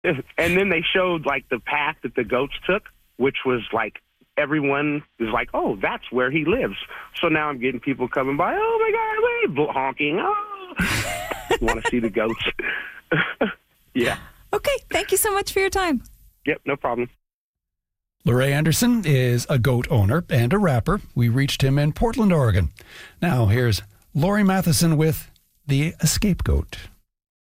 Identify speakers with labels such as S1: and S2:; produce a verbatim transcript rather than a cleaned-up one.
S1: And then they showed like the path that the goats took, which was like everyone is like, oh, that's where he lives. So now I'm getting people coming by. Oh my God, wait, honking. Oh, want to see the goats? Yeah.
S2: Okay. Thank you so much for your time.
S1: Yep. No problem.
S3: Lorray Anderson is a goat owner and a rapper. We reached him in Portland, Oregon. Now here's Laurie Matheson with The Escape Goat.